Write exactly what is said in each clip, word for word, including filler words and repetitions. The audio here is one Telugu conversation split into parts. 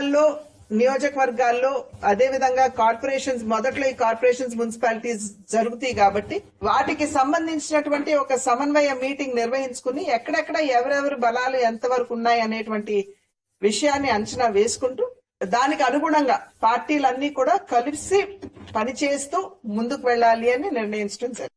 మండలాల్లో, నియోజకవర్గాల్లో, అదే విధంగా కార్పొరేషన్స్, మొదట్లో ఈ కార్పొరేషన్స్, మున్సిపాలిటీస్ జరుగుతాయి కాబట్టి వాటికి సంబంధించినటువంటి ఒక సమన్వయ మీటింగ్ నిర్వహించుకుని ఎక్కడెక్కడ ఎవరెవరు బలాలు ఎంతవరకు ఉన్నాయి అనేటువంటి విషయాన్ని అంచనా వేసుకుంటూ దానికి అనుగుణంగా పార్టీలన్నీ కూడా కలిసి పనిచేస్తూ ముందుకు వెళ్లాలి అని నిర్ణయించడం జరిగింది.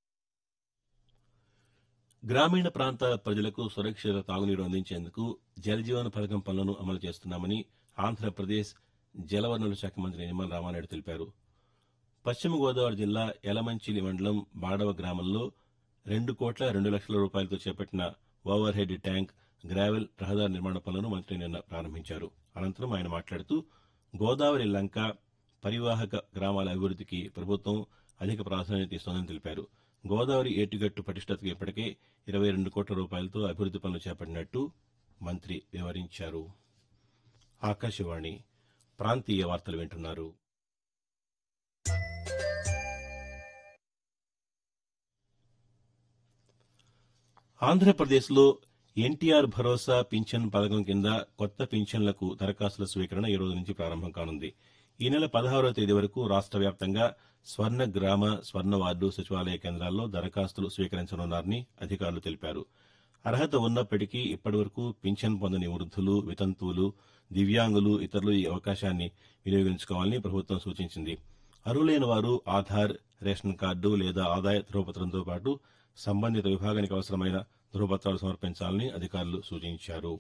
గ్రామీణ ప్రాంత ప్రజలకు సురక్షిత తాగునీరు అందించేందుకు జలజీవన్ పథకం పనులను అమలు చేస్తున్నామని ఆంధ్రప్రదేశ్ జలవనరుల శాఖ మంత్రి నిమ్మల రామానాయుడు తెలిపారు. పశ్చిమ గోదావరి జిల్లా యలమంచిలి మండలం బాడవ గ్రామంలో రెండు కోట్ల రెండు లక్షల రూపాయలతో చేపట్టిన ఓవర్ హెడ్ ట్యాంక్, గ్రావెల్ రహదారి నిర్మాణ పనులను మంత్రి నిన్న ప్రారంభించారు. అనంతరం ఆయన మాట్లాడుతూ గోదావరి లంక పరివాహక గ్రామాల అభివృద్దికి ప్రభుత్వం అధిక ప్రాధాన్యత ఇస్తోందని తెలిపారు. గోదావరి ఏటిగట్టు పటిష్టతకు ఇప్పటికే ఇరవై రెండు కోట్ల రూపాయలతో అభివృద్ది పనులు చేపట్టినట్టు మంత్రి వివరించారు. ఆకాశవాణి ప్రాంతీయ వార్తలు వింటున్నారు. ఆంధ్రప్రదేశ్లో ఎన్టీఆర్ భరోసా పింఛన్ పథకం కింద కొత్త పింఛన్లకు దరఖాస్తుల స్వీకరణ ఈ రోజు నుంచి ప్రారంభం కానుంది. ఈ నెల పదహారవ తేదీ వరకు రాష్ట వ్యాప్తంగా స్వర్ణ గ్రామ, స్వర్ణ వార్డు సచివాలయ కేంద్రాల్లో దరఖాస్తులు స్వీకరించనున్నారని అధికారులు తెలిపారు. అర్హత ఉన్నప్పటికీ ఇప్పటివరకు పింఛన్ పొందని వృద్దులు, వితంతువులు, దివ్యాంగులు, ఇతరులు ఈ అవకాశాన్ని వినియోగించుకోవాలని ప్రభుత్వం సూచించింది. అర్హులైన వారు ఆధార్, రేషన్ కార్డు లేదా ఆదాయ ధృవపత్రంతో పాటు సంబంధిత విభాగానికి అవసరమైన ధృవపత్రాలు సమర్పించాలని అధికారులు సూచించారు.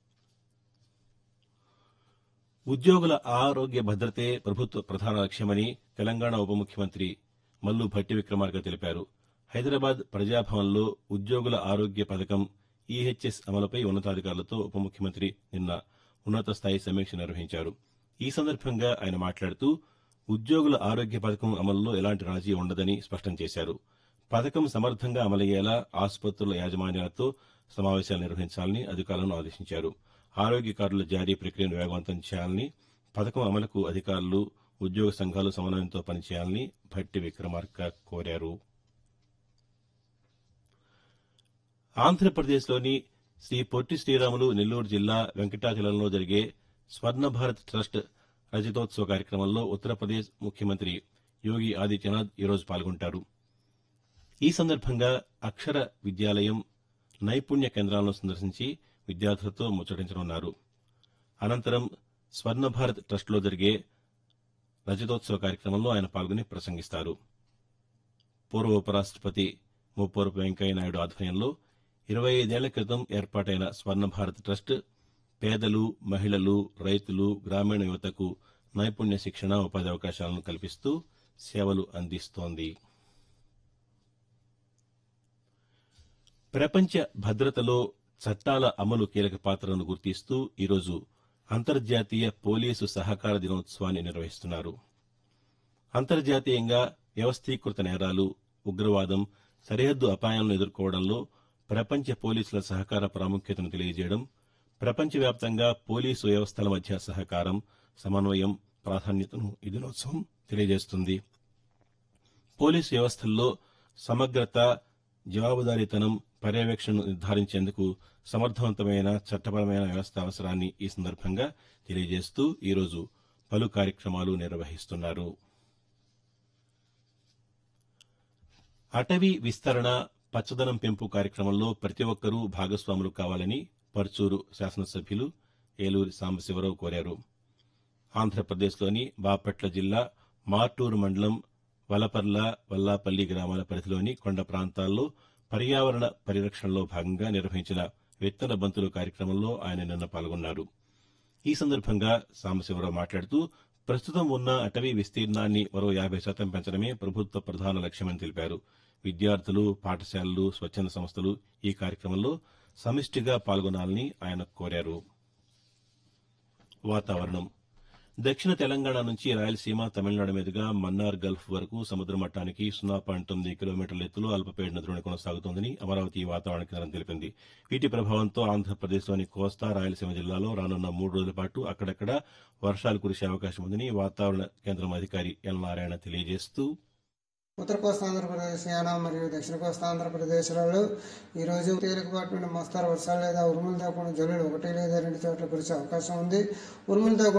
ఉద్యోగుల ఆరోగ్య భద్రతే ప్రభుత్వ ప్రధాన లక్ష్యమని తెలంగాణ ఉప ముఖ్యమంత్రి మల్లు భట్టి విక్రమార్క తెలిపారు. హైదరాబాద్ ప్రజాభవన్లో ఉద్యోగుల ఆరోగ్య పథకం ఈహెచ్ఎస్ అమలుపై ఉన్నతాధికారులతో ఉప ముఖ్యమంత్రి నిన్న ఉన్నత స్థాయి సమీక్ష నిర్వహించారు. ఈ సందర్భంగా ఆయన మాట్లాడుతూ ఉద్యోగుల ఆరోగ్య పథకం అమలులో ఎలాంటి రాజీ ఉండదని స్పష్టం చేశారు. పథకం సమర్థంగా అమలయ్యేలా ఆసుపత్రుల యాజమాన్యాలతో సమావేశాలు నిర్వహించాలని అధికారులను ఆదేశించారు. ఆరోగ్య కార్డుల జారీ ప్రక్రియను వేగవంతం చేయాలని, పథకం అమలుకు అధికారులు, ఉద్యోగ సంఘాలు సమన్వయంతో పనిచేయాలని భట్టి విక్రమార్క కోరారు. ఆంధ్రప్రదేశ్లోని శ్రీ పొట్టి శ్రీరాములు నెల్లూరు జిల్లా వెంకటాచలంలో జరిగే స్వర్ణ భారత్ ట్రస్ట్ రజతోత్సవ కార్యక్రమంలో ఉత్తరప్రదేశ్ ముఖ్యమంత్రి యోగి ఆదిత్యనాథ్ ఈరోజు పాల్గొంటారు. ఈ సందర్భంగా అక్షర విద్యాలయం, నైపుణ్య కేంద్రాలను సందర్శించి విద్యార్థులతో ముచ్చటించనున్నారు. అనంతరం స్వర్ణ భారత్ ట్రస్టులో జరిగే రజతోత్సవ కార్యక్రమంలో ఆయన పాల్గొని ప్రసంగిస్తారు. పూర్వ ఉపరాష్టపతి ముప్పవరపు వెంకయ్యనాయుడు ఆధ్వర్యంలో ఇరవై ఐదేళ్ల క్రితం ఏర్పాటైన స్వర్ణ భారత్ ట్రస్ట్ పేదలు, మహిళలు, రైతులు, గ్రామీణ యువతకు నైపుణ్య శిక్షణ, ఉపాధి అవకాశాలను కల్పిస్తూ సేవలు అందిస్తోంది. ప్రపంచ భద్రతలో చట్టాల అమలు కీలక పాత్రను గుర్తిస్తూ ఈరోజు అంతర్జాతీయ పోలీసు సహకార దినోత్సవాన్ని నిర్వహిస్తున్నారు. అంతర్జాతీయంగా వ్యవస్థీకృత నేరాలు, ఉగ్రవాదం, సరిహద్దు అపాయాలను ఎదుర్కోవడంలో ప్రపంచ పోలీసుల సహకార ప్రాముఖ్యతను తెలియజేయడం, ప్రపంచవ్యాప్తంగా పోలీసు వ్యవస్థల మధ్య సహకారం, సమన్వయం ప్రాధాన్యతను ఈ దినోత్సవం తెలియజేస్తుంది. పోలీసు వ్యవస్థల్లో సమగ్రత, జవాబుదారీతనం, పర్యవేక్షణను నిర్ధారించేందుకు సమర్థవంతమైన చట్టపరమైన వ్యవస్థ అవసరాన్ని ఈ సందర్భంగా తెలియజేస్తూ ఈరోజు పలు కార్యక్రమాలు నిర్వహిస్తున్నారు. అటవీ విస్తరణ, పచ్చదనం పెంపు కార్యక్రమంలో ప్రతి ఒక్కరూ భాగస్వాములు కావాలని పర్చూరు శాసనసభ్యులు ఏలూరి సాంబశివరావు కోరారు. ఆంధ్రప్రదేశ్లోని బాపట్ల జిల్లా మార్టూరు మండలం వలపర్ల, వల్లాపల్లి గ్రామాల పరిధిలోని కొండ ప్రాంతాల్లో పర్యావరణ పరిరక్షణలో భాగంగా నిర్వహించిన విత్తన బంతులు కార్యక్రమంలో ఆయన నిన్న పాల్గొన్నారు. ఈ సందర్భంగా సాంబశివరావు మాట్లాడుతూ ప్రస్తుతం ఉన్న అటవీ విస్తీర్ణాన్ని మరో యాభై శాతం పెంచడమే ప్రభుత్వ ప్రధాన లక్ష్యమని తెలిపారు. విద్యార్థులు, పాఠశాలలు, స్వచ్ఛంద సంస్థలు ఈ కార్యక్రమంలో సమిష్టిగా పాల్గొనాలని ఆయన కోరారు. వాతావరణం. దక్షిణ తెలంగాణ నుంచి రాయలసీమ, తమిళనాడు మీదుగా మన్నార్ గల్ఫ్ వరకు సముద్ర మట్టానికి సున్నా పాయింట్ తొమ్మిది కిలోమీటర్ల ఎత్తులో అల్పపీడన ద్రోణి కొనసాగుతోందని అమరావతి వాతావరణ కేంద్రం తెలిపింది. వీటి ప్రభావంతో ఆంధ్రప్రదేశ్లోని కోస్తా, రాయలసీమ జిల్లాలో రానున్న మూడు రోజుల పాటు అక్కడక్కడ వర్షాలు కురిసే అవకాశం ఉందని వాతావరణ కేంద్రం అధికారి ఎల్ నారాయణ తెలియజేస్తూ ఉత్తర కోస్తా ఆంధ్రప్రదేశ్, యానాం మరియు దక్షిణ కోస్తా ఆంధ్రప్రదేశ్లలో ఈ రోజు తేలికపాటి నుండి మోస్తారు వర్షాలు లేదా ఉరుములతో కూడిన జల్లులు ఒకటి లేదా రెండు చోట్ల కురిసే అవకాశం ఉంది. ఉరుములతో